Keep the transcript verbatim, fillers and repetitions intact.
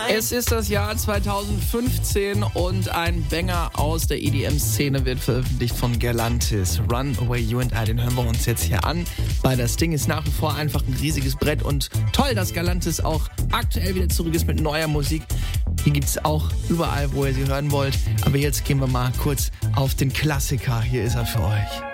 Es ist das Jahr zweitausendfünfzehn und ein Banger aus der E D M-Szene wird veröffentlicht von Galantis. Run Away You and I, den hören wir uns jetzt hier an. Weil das Ding ist nach wie vor einfach ein riesiges Brett und toll, dass Galantis auch aktuell wieder zurück ist mit neuer Musik. Die gibt's auch überall, wo ihr sie hören wollt. Aber jetzt gehen wir mal kurz auf den Klassiker. Hier ist er für euch.